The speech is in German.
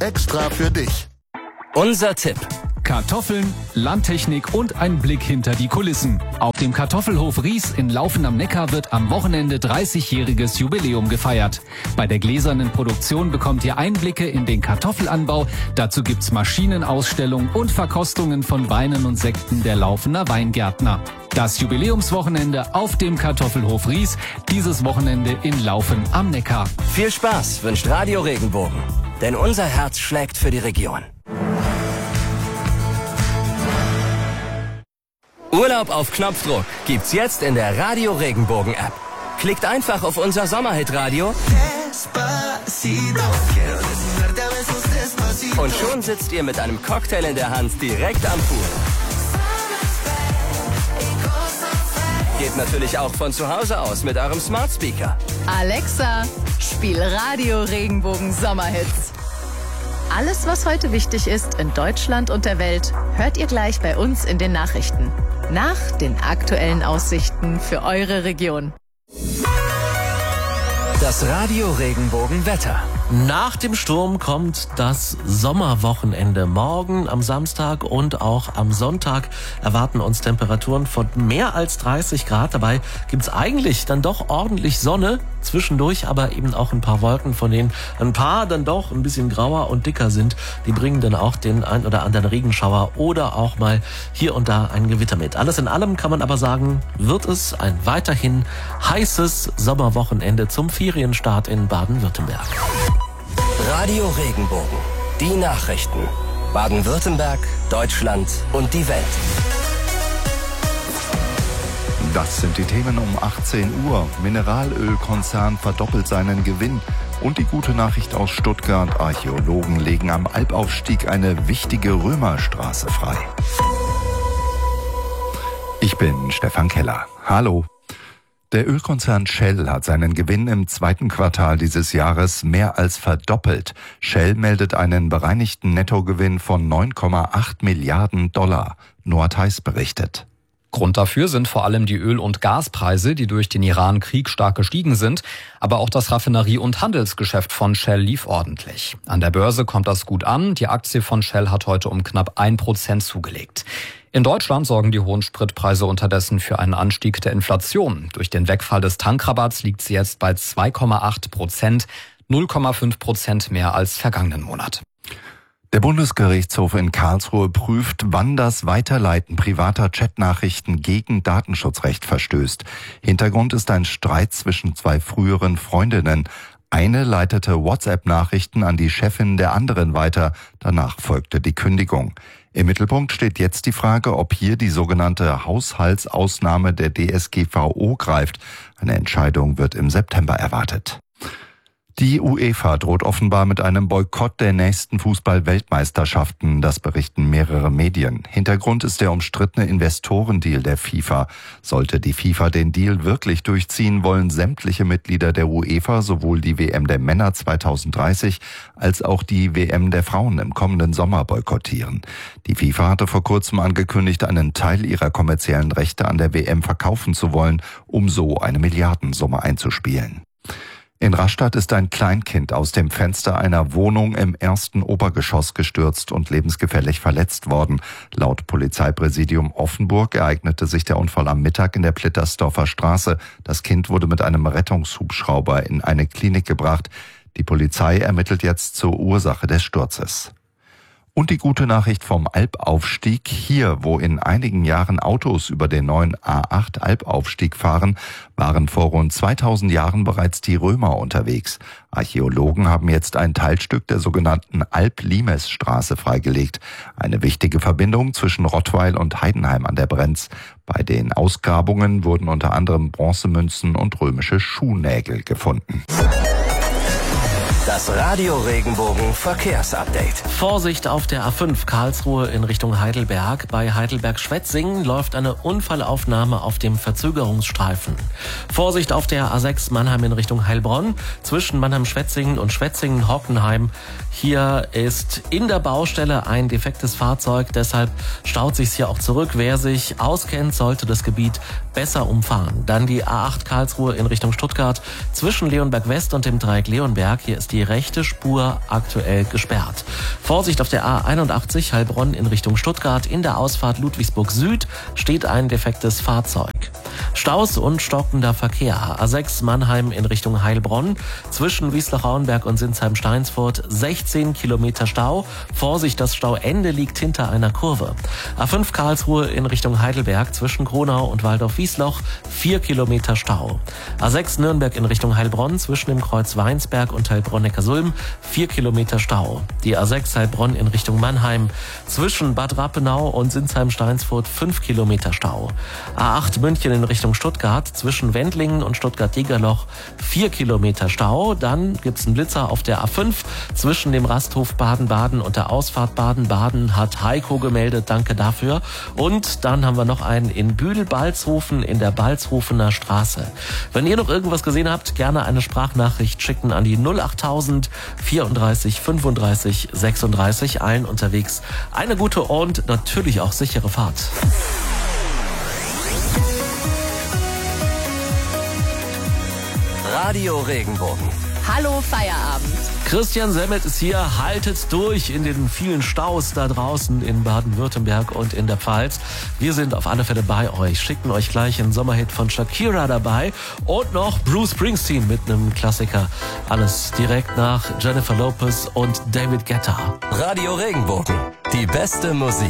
Extra für dich. Unser Tipp. Kartoffeln, Landtechnik und ein Blick hinter die Kulissen. Auf dem Kartoffelhof Ries in Laufen am Neckar wird am Wochenende 30-jähriges Jubiläum gefeiert. Bei der gläsernen Produktion bekommt ihr Einblicke in den Kartoffelanbau. Dazu gibt's Maschinenausstellungen und Verkostungen von Weinen und Sekten der Laufener Weingärtner. Das Jubiläumswochenende auf dem Kartoffelhof Ries, dieses Wochenende in Laufen am Neckar. Viel Spaß wünscht Radio Regenbogen, denn unser Herz schlägt für die Region. Urlaub auf Knopfdruck gibt's jetzt in der Radio Regenbogen App. Klickt einfach auf unser Sommerhit-Radio und schon sitzt ihr mit einem Cocktail in der Hand direkt am Pool. Geht natürlich auch von zu Hause aus mit eurem Smart Speaker. Alexa, spiel Radio Regenbogen Sommerhits. Alles, was heute wichtig ist in Deutschland und der Welt, hört ihr gleich bei uns in den Nachrichten. Nach den aktuellen Aussichten für eure Region. Das Radio Regenbogen Wetter. Nach dem Sturm kommt das Sommerwochenende. Morgen am Samstag und auch am Sonntag erwarten uns Temperaturen von mehr als 30 Grad. Dabei gibt's eigentlich dann doch ordentlich Sonne, zwischendurch aber eben auch ein paar Wolken, von denen ein paar dann doch ein bisschen grauer und dicker sind. Die bringen dann auch den ein oder anderen Regenschauer oder auch mal hier und da ein Gewitter mit. Alles in allem kann man aber sagen, wird es ein weiterhin heißes Sommerwochenende zum Ferienstart in Baden-Württemberg. Radio Regenbogen. Die Nachrichten. Baden-Württemberg, Deutschland und die Welt. Das sind die Themen um 18 Uhr. Mineralölkonzern verdoppelt seinen Gewinn. Und die gute Nachricht aus Stuttgart. Archäologen legen am Alpaufstieg eine wichtige Römerstraße frei. Ich bin Stefan Keller. Hallo. Der Ölkonzern Shell hat seinen Gewinn im zweiten Quartal dieses Jahres mehr als verdoppelt. Shell meldet einen bereinigten Nettogewinn von 9,8 Milliarden $. Noah Theis berichtet. Grund dafür sind vor allem die Öl- und Gaspreise, die durch den Iran-Krieg stark gestiegen sind. Aber auch das Raffinerie- und Handelsgeschäft von Shell lief ordentlich. An der Börse kommt das gut an. Die Aktie von Shell hat heute um knapp 1% zugelegt. In Deutschland sorgen die hohen Spritpreise unterdessen für einen Anstieg der Inflation. Durch den Wegfall des Tankrabatts liegt sie jetzt bei 2,8%, 0,5% mehr als vergangenen Monat. Der Bundesgerichtshof in Karlsruhe prüft, wann das Weiterleiten privater Chatnachrichten gegen Datenschutzrecht verstößt. Hintergrund ist ein Streit zwischen zwei früheren Freundinnen. Eine leitete WhatsApp-Nachrichten an die Chefin der anderen weiter. Danach folgte die Kündigung. Im Mittelpunkt steht jetzt die Frage, ob hier die sogenannte Haushaltsausnahme der DSGVO greift. Eine Entscheidung wird im September erwartet. Die UEFA droht offenbar mit einem Boykott der nächsten Fußball-Weltmeisterschaften, das berichten mehrere Medien. Hintergrund ist der umstrittene Investorendeal der FIFA. Sollte die FIFA den Deal wirklich durchziehen, wollen sämtliche Mitglieder der UEFA sowohl die WM der Männer 2030 als auch die WM der Frauen im kommenden Sommer boykottieren. Die FIFA hatte vor kurzem angekündigt, einen Teil ihrer kommerziellen Rechte an der WM verkaufen zu wollen, um so eine Milliardensumme einzuspielen. In Rastatt ist ein Kleinkind aus dem Fenster einer Wohnung im ersten Obergeschoss gestürzt und lebensgefährlich verletzt worden. Laut Polizeipräsidium Offenburg ereignete sich der Unfall am Mittag in der Plittersdorfer Straße. Das Kind wurde mit einem Rettungshubschrauber in eine Klinik gebracht. Die Polizei ermittelt jetzt zur Ursache des Sturzes. Und die gute Nachricht vom Alpaufstieg. Hier, wo in einigen Jahren Autos über den neuen A8 Alpaufstieg fahren, waren vor rund 2000 Jahren bereits die Römer unterwegs. Archäologen haben jetzt ein Teilstück der sogenannten Alp-Limes-Straße freigelegt. Eine wichtige Verbindung zwischen Rottweil und Heidenheim an der Brenz. Bei den Ausgrabungen wurden unter anderem Bronzemünzen und römische Schuhnägel gefunden. Das Radio Regenbogen Verkehrsupdate. Vorsicht auf der A5 Karlsruhe in Richtung Heidelberg. Bei Heidelberg-Schwetzingen läuft eine Unfallaufnahme auf dem Verzögerungsstreifen. Vorsicht auf der A6 Mannheim in Richtung Heilbronn. Zwischen Mannheim-Schwetzingen und Schwetzingen-Hockenheim. Hier ist in der Baustelle ein defektes Fahrzeug. Deshalb staut sich's hier auch zurück. Wer sich auskennt, sollte das Gebiet besser umfahren. Dann die A8 Karlsruhe in Richtung Stuttgart. Zwischen Leonberg West und dem Dreieck Leonberg. Hier ist die die rechte Spur aktuell gesperrt. Vorsicht auf der A81 Heilbronn in Richtung Stuttgart. In der Ausfahrt Ludwigsburg Süd steht ein defektes Fahrzeug. Staus und stockender Verkehr. A6 Mannheim in Richtung Heilbronn. Zwischen Wiesloch-Rauenberg und Sinsheim-Steinsfurt 16 Kilometer Stau. Vorsicht, das Stauende liegt hinter einer Kurve. A5 Karlsruhe in Richtung Heidelberg. Zwischen Kronau und Waldorf-Wiesloch 4 Kilometer Stau. A6 Nürnberg in Richtung Heilbronn. Zwischen dem Kreuz Weinsberg und Heilbronn-Neckarsulm 4 Kilometer Stau. Die A6 Heilbronn in Richtung Mannheim. Zwischen Bad Rappenau und Sinsheim-Steinsfurt 5 Kilometer Stau. A8 München in Richtung Stuttgart, zwischen Wendlingen und Stuttgart-Degerloch 4 Kilometer Stau. Dann gibt's einen Blitzer auf der A5 zwischen dem Rasthof Baden-Baden und der Ausfahrt Baden-Baden, hat Heiko gemeldet, danke dafür. Und dann haben wir noch einen in Bühl-Balzhofen in der Balzhofener Straße. Wenn ihr noch irgendwas gesehen habt, gerne eine Sprachnachricht schicken an die 08000 34 35 36. Allen unterwegs eine gute und natürlich auch sichere Fahrt. Radio Regenbogen. Hallo Feierabend. Christian Semmelt ist hier, haltet durch in den vielen Staus da draußen in Baden-Württemberg und in der Pfalz. Wir sind auf alle Fälle bei euch, schicken euch gleich einen Sommerhit von Shakira dabei und noch Bruce Springsteen mit einem Klassiker. Alles direkt nach Jennifer Lopez und David Guetta. Radio Regenbogen. Die beste Musik.